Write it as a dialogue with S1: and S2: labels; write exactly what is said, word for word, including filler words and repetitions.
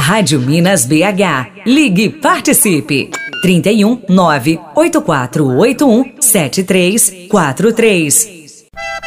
S1: Rádio Minas B H. Ligue e participe. trinta e um, nove oito quatro oito um, sete três quatro três.